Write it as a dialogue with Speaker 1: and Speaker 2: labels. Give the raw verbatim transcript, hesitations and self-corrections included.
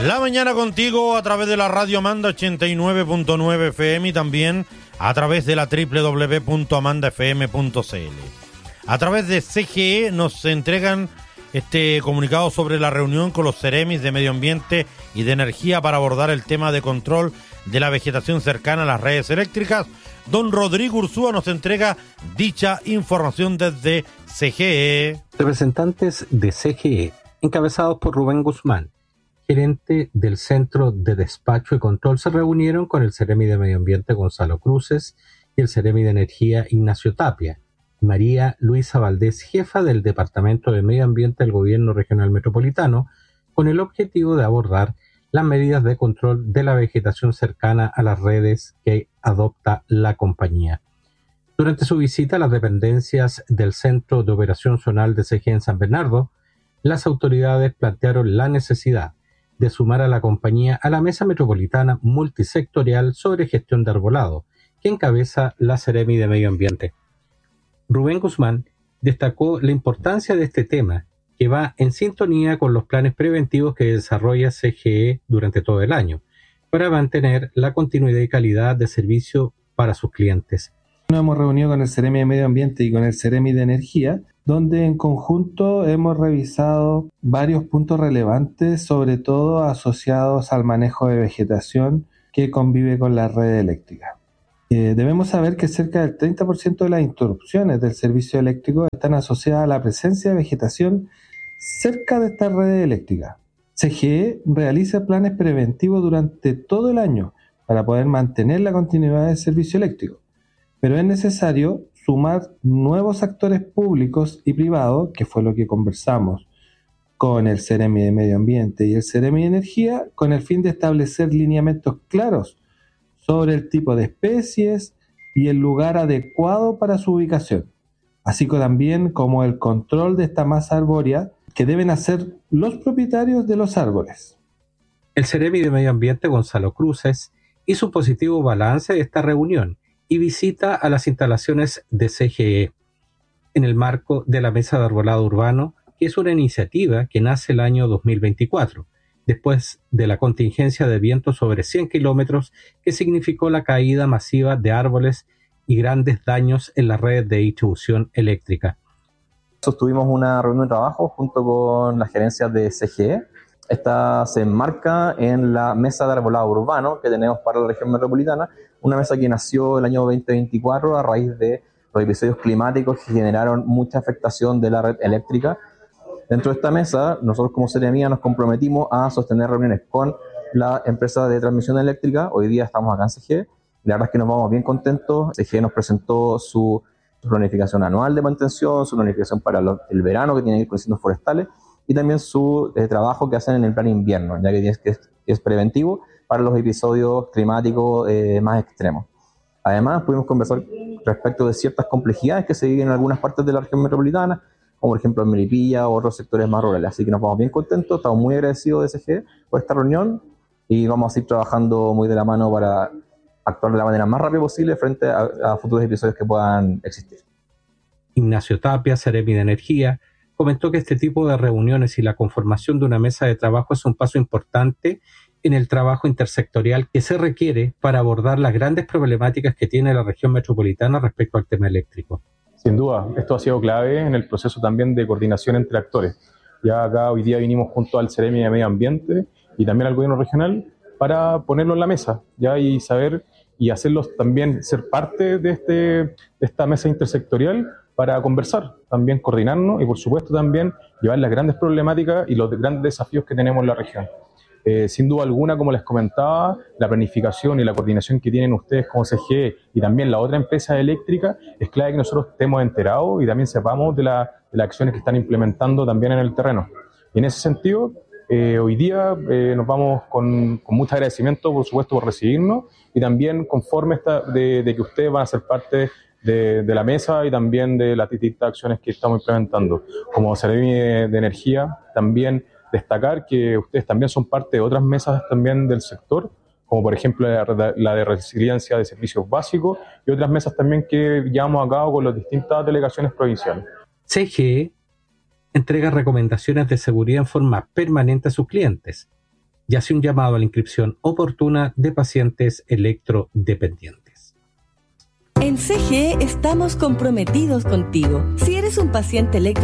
Speaker 1: La mañana contigo a través de la radio Amanda ochenta y nueve punto nueve F M y también a través de la doble u doble u doble u punto amanda f m punto c l. A través de C G E nos entregan este comunicado sobre la reunión con los Ceremis de Medio Ambiente y de Energía para abordar el tema de control de la vegetación cercana a las redes eléctricas. Don Rodrigo Ursúa nos entrega dicha información desde C G E.
Speaker 2: Representantes de C G E, encabezados por Rubén Guzmán, gerente del Centro de Despacho y Control, se reunieron con el Ceremi de Medio Ambiente Gonzalo Cruces y el Ceremi de Energía Ignacio Tapia. María Luisa Valdés, jefa del Departamento de Medio Ambiente del Gobierno Regional Metropolitano, con el objetivo de abordar las medidas de control de la vegetación cercana a las redes que adopta la compañía. Durante su visita a las dependencias del Centro de Operación Zonal de C G E en San Bernardo, las autoridades plantearon la necesidad de sumar a la compañía a la Mesa Metropolitana Multisectorial sobre Gestión de Arbolado, que encabeza la Ceremi de Medio Ambiente. Rubén Guzmán destacó la importancia de este tema, que va en sintonía con los planes preventivos que desarrolla C G E durante todo el año, para mantener la continuidad y calidad de servicio para sus clientes.
Speaker 3: Nos hemos reunido con el Ceremi de Medio Ambiente y con el Ceremi de Energía, donde en conjunto hemos revisado varios puntos relevantes, sobre todo asociados al manejo de vegetación que convive con la red eléctrica. Eh, debemos saber que cerca del treinta por ciento de las interrupciones del servicio eléctrico están asociadas a la presencia de vegetación cerca de esta red eléctrica. C G E realiza planes preventivos durante todo el año para poder mantener la continuidad del servicio eléctrico, pero es necesario sumar nuevos actores públicos y privados, que fue lo que conversamos con el Ceremi de Medio Ambiente y el Ceremi de Energía, con el fin de establecer lineamientos claros sobre el tipo de especies y el lugar adecuado para su ubicación, así como también como el control de esta masa arbórea que deben hacer los propietarios de los árboles.
Speaker 2: El Ceremi de Medio Ambiente, Gonzalo Cruces, hizo un positivo balance de esta reunión y visita a las instalaciones de C G E en el marco de la Mesa de Arbolado Urbano, que es una iniciativa que nace el año dos mil veinticuatro, después de la contingencia de vientos sobre cien kilómetros que significó la caída masiva de árboles y grandes daños en las redes de distribución eléctrica.
Speaker 4: Tuvimos una reunión de trabajo junto con las gerencias de C G E. Esta se enmarca en la Mesa de Arbolado Urbano que tenemos para la región metropolitana, una mesa que nació el año veinte veinticuatro a raíz de los episodios climáticos que generaron mucha afectación de la red eléctrica. Dentro de esta mesa, nosotros como Ceremi nos comprometimos a sostener reuniones con la empresa de transmisión eléctrica. Hoy día estamos acá en C G E. La verdad es que nos vamos bien contentos. C G E nos presentó su, su planificación anual de mantención, su planificación para los, el verano que tiene que ir con incendios forestales y también su eh, trabajo que hacen en el plan invierno, ya que es, que es, que es preventivo para los episodios climáticos eh, más extremos. Además, pudimos conversar respecto de ciertas complejidades que se viven en algunas partes de la región metropolitana, como por ejemplo en Melipilla o otros sectores más rurales. Así que nos vamos bien contentos, estamos muy agradecidos de C G E por esta reunión y vamos a ir trabajando muy de la mano para actuar de la manera más rápida posible frente a, a futuros episodios que puedan existir.
Speaker 2: Ignacio Tapia, Ceremi de Energía, comentó que este tipo de reuniones y la conformación de una mesa de trabajo es un paso importante en el trabajo intersectorial que se requiere para abordar las grandes problemáticas que tiene la región metropolitana respecto al tema eléctrico.
Speaker 5: Sin duda, esto ha sido clave en el proceso también de coordinación entre actores. Ya acá hoy día vinimos junto al Ceremi de Medio Ambiente y también al gobierno regional para ponerlo en la mesa, ya, y saber y hacerlos también ser parte de, este, de esta mesa intersectorial para conversar, también coordinarnos y por supuesto también llevar las grandes problemáticas y los grandes desafíos que tenemos en la región. Eh, sin duda alguna, como les comentaba, la planificación y la coordinación que tienen ustedes como C G E y también la otra empresa eléctrica es clave que nosotros estemos enterados y también sepamos de, la, de las acciones que están implementando también en el terreno. Y en ese sentido, eh, hoy día eh, nos vamos con, con mucho agradecimiento, por supuesto, por recibirnos y también conforme esta, de, de que ustedes van a ser parte de, de la mesa y también de las distintas acciones que estamos implementando. Como Ceremi de, de Energía, también destacar que ustedes también son parte de otras mesas también del sector, como por ejemplo la, la de resiliencia de servicios básicos y otras mesas también que llevamos a cabo con las distintas delegaciones provinciales.
Speaker 2: C G E entrega recomendaciones de seguridad en forma permanente a sus clientes, y hace un llamado a la inscripción oportuna de pacientes electrodependientes.
Speaker 6: En C G E estamos comprometidos contigo. Si eres un paciente electro